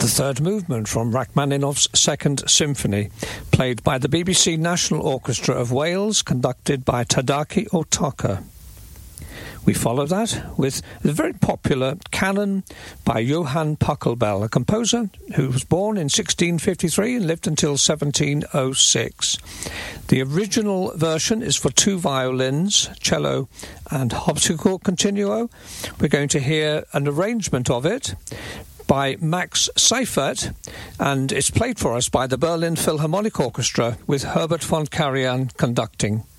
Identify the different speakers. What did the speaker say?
Speaker 1: the third movement from Rachmaninoff's Second Symphony, played by the BBC National Orchestra of Wales, conducted by Tadaki Otaka. We follow that with the very popular Canon by Johann Pachelbel, a composer who was born in 1653 and lived until 1706. The original version is for two violins, cello and harpsichord continuo. We're going to hear an arrangement of it by Max Seifert, and it's played for us by the Berlin Philharmonic Orchestra with Herbert von Karajan conducting.